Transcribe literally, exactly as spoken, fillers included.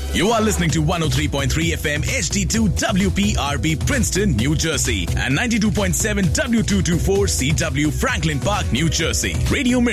You are listening to one oh three point three F M H D two W P R B Princeton, New Jersey and ninety-two point seven W two twenty-four C W Franklin Park, New Jersey. Radio